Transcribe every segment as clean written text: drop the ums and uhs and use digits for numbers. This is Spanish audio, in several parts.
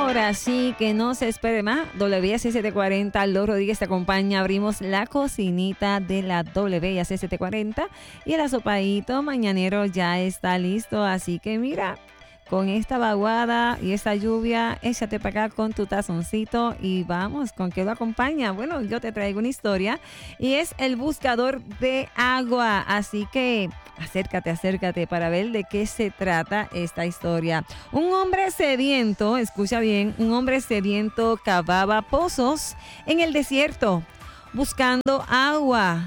Ahora sí, que no se espere más. WIAC740, Los Rodríguez te acompaña. Abrimos la cocinita de la WIAC740 y el asopadito mañanero ya está listo. Así que mira, con esta vaguada y esta lluvia, échate para acá con tu tazoncito y vamos, ¿con qué lo acompaña? Bueno, yo te traigo una historia y es el buscador de agua. Así que acércate para ver de qué se trata esta historia. Un hombre sediento, escucha bien, un hombre sediento cavaba pozos en el desierto buscando agua.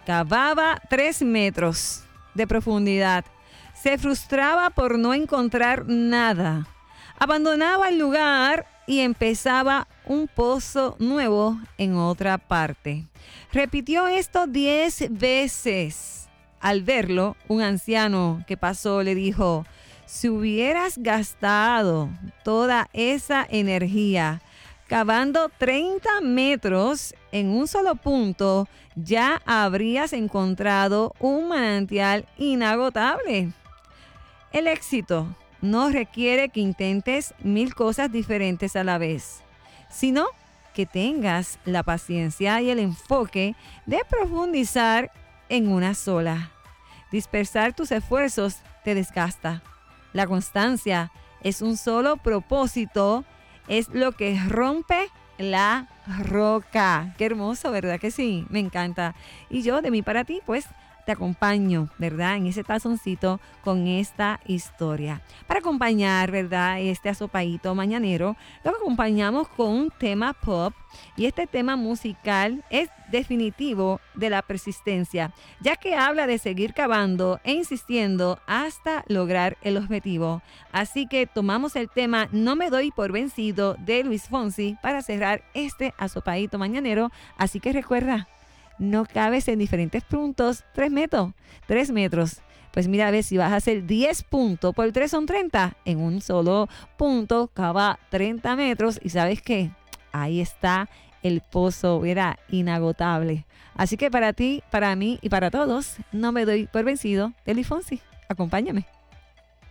Cavaba 3 metros de profundidad. Se frustraba por no encontrar nada. Abandonaba el lugar y empezaba un pozo nuevo en otra parte. Repitió esto 10 veces. Al verlo, un anciano que pasó le dijo: si hubieras gastado toda esa energía cavando 30 metros en un solo punto, ya habrías encontrado un manantial inagotable. El éxito no requiere que intentes 1000 cosas diferentes a la vez, sino que tengas la paciencia y el enfoque de profundizar en una sola. Dispersar tus esfuerzos te desgasta. La constancia es un solo propósito, es lo que rompe la roca. Qué hermoso, ¿verdad que sí? Me encanta. Y yo, de mí para ti, pues, te acompaño, ¿verdad? En ese tazoncito con esta historia. Para acompañar, ¿verdad? Este asopadito mañanero, lo acompañamos con un tema pop. Y este tema musical es definitivo de la persistencia, ya que habla de seguir cavando e insistiendo hasta lograr el objetivo. Así que tomamos el tema No me doy por vencido de Luis Fonsi para cerrar este asopadito mañanero. Así que recuerda, no cabes en diferentes puntos. 3 metros. 3 metros. Pues mira, a ver si vas a hacer 10 puntos. Por 3 son 30. En un solo punto cava 30 metros. ¿Y sabes qué? Ahí está el pozo, era inagotable. Así que para ti, para mí y para todos, no me doy por vencido de Luis Fonsi. Acompáñame.